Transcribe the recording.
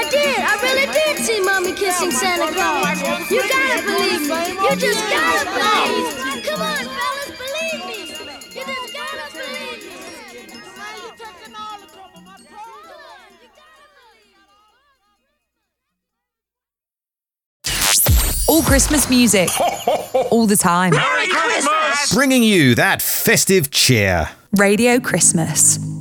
I really did see Mommy kissing Santa Claus. You gotta believe me. You just gotta believe me. Come on, fellas, believe me. You just gotta believe me. All Christmas music, all the time. Merry Christmas! Bringing you that festive cheer. Radio Christmas.